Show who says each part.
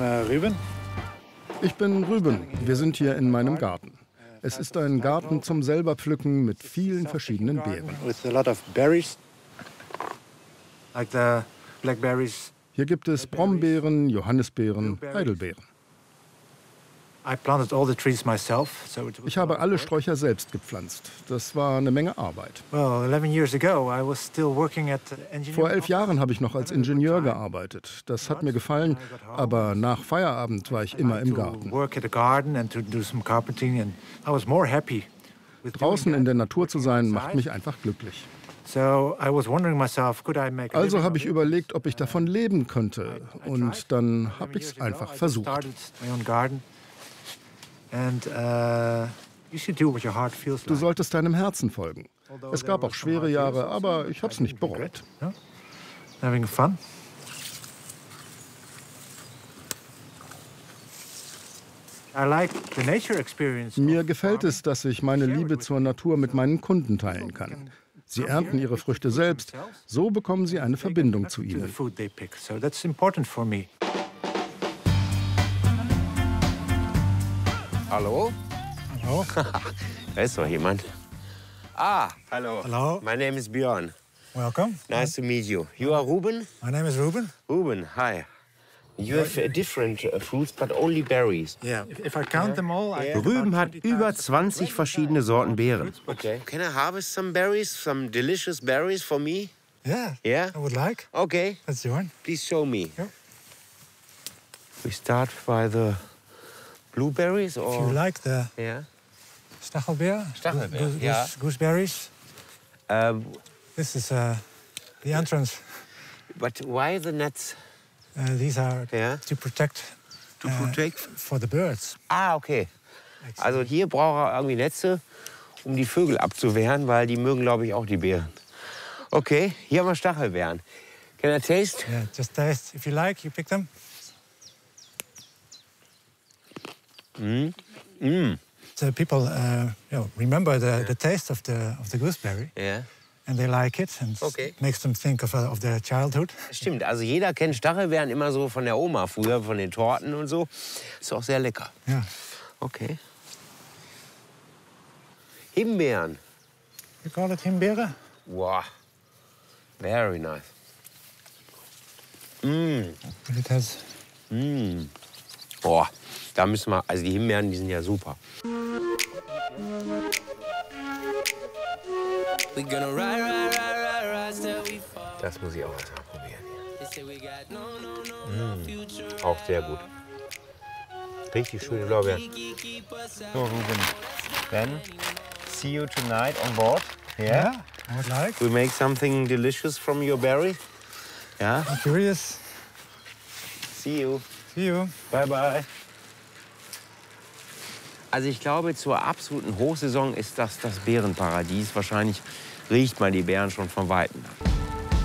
Speaker 1: Ruben.
Speaker 2: Ich bin Ruben. Wir sind hier in meinem Garten. Es ist ein Garten zum selberpflücken mit vielen verschiedenen Beeren. Hier gibt es Brombeeren, Johannisbeeren, Heidelbeeren. Ich habe alle Sträucher selbst gepflanzt. Das war eine Menge Arbeit. Vor 11 Jahren habe ich noch als Ingenieur gearbeitet. Das hat mir gefallen, aber nach Feierabend war ich immer im Garten. Draußen in der Natur zu sein, macht mich einfach glücklich. Also habe ich überlegt, ob ich davon leben könnte. Und dann habe ich es einfach versucht. Du solltest deinem Herzen folgen. Es gab auch schwere Jahre, aber ich habe es nicht bereut. Mir gefällt es, dass ich meine Liebe zur Natur mit meinen Kunden teilen kann. Sie ernten ihre Früchte selbst, so bekommen sie eine Verbindung zu ihnen.
Speaker 3: Hallo?
Speaker 4: Hallo?
Speaker 3: Da ist doch jemand. Ah, hallo.
Speaker 4: Hello.
Speaker 3: My name is Björn.
Speaker 4: Welcome.
Speaker 3: Nice to meet you. You are Ruben?
Speaker 4: My name is Ruben.
Speaker 3: Ruben, hi. You have different fruits, but only berries.
Speaker 4: Yeah. If I count them all,
Speaker 5: Rüben hat über 20 verschiedene Sorten Beeren.
Speaker 3: Okay. Can I harvest some berries, some delicious berries for me?
Speaker 4: Yeah.
Speaker 3: Yeah?
Speaker 4: I would like.
Speaker 3: Okay.
Speaker 4: Let's join.
Speaker 3: Please show me.
Speaker 4: Yeah.
Speaker 3: We start by the blueberries, or?
Speaker 4: If you like the
Speaker 3: Yeah.
Speaker 4: Stachelbeer,
Speaker 3: Stachelbeer, yeah.
Speaker 4: gooseberries. This is the entrance.
Speaker 3: But why the nuts?
Speaker 4: These are
Speaker 3: Yeah.
Speaker 4: to protect.
Speaker 3: To protect?
Speaker 4: For the birds.
Speaker 3: Ah, okay. Also hier braucht er irgendwie Netze, um die Vögel abzuwehren, weil die mögen, glaube ich, auch die Beeren. Okay, hier haben wir Stachelbeeren. Can I taste?
Speaker 4: Yeah, just taste. If you like, you pick them. So people, remember the taste of the gooseberry,
Speaker 3: Ja.
Speaker 4: and they like it, and
Speaker 3: Okay.
Speaker 4: it makes them think of their childhood.
Speaker 3: Stimmt, also jeder kennt Stachelbeeren immer so von der Oma früher, von den Torten und so. Ist auch sehr lecker.
Speaker 4: Yeah.
Speaker 3: Okay. Himbeeren.
Speaker 4: You call it Himbeere?
Speaker 3: Wow. Very nice.
Speaker 4: But it has.
Speaker 3: Boah, da müssen wir, also die Himbeeren, die sind ja super. Das muss ich auch erst mal probieren hier. Auch sehr gut. Richtig schöne Blaubeeren.
Speaker 5: So, Ruben. Then, see you tonight on board. Yeah?
Speaker 4: I would like.
Speaker 3: We make something delicious from your berry. Ja?
Speaker 4: I'm curious.
Speaker 3: See you.
Speaker 4: See you.
Speaker 3: Bye, bye. Also ich glaube, zur absoluten Hochsaison ist das Beerenparadies. Wahrscheinlich riecht man die Beeren schon von Weitem.